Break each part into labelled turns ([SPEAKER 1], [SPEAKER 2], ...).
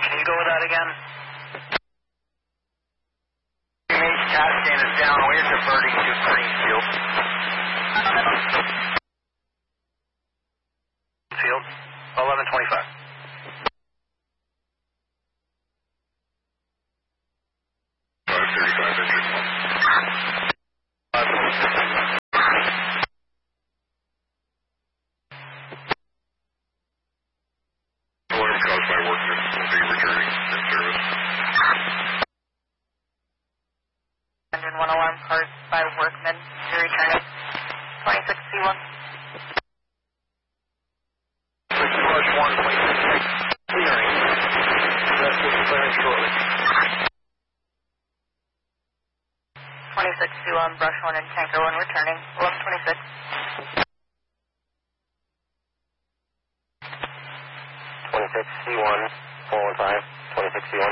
[SPEAKER 1] Can you go with that again? CAT scan is down. We're diverting to Greenfield. Field, 1125.
[SPEAKER 2] Alarm caused by workmen will be returning in service.
[SPEAKER 3] Engine 1 alarm caused by workmen to returning. 26C1.
[SPEAKER 1] 6+1, 26. Clearing. Rest will be clearing shortly.
[SPEAKER 3] 26C1, brush 1 and tanker 1 returning. 1126.
[SPEAKER 1] 26C1, 415, 26C1.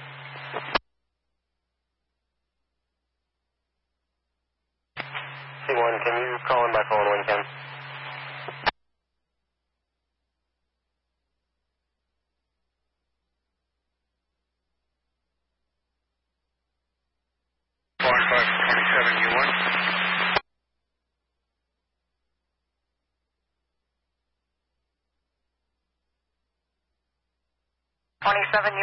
[SPEAKER 1] C1, can you call in by phone when you can?
[SPEAKER 2] Line 527, U1.
[SPEAKER 3] 27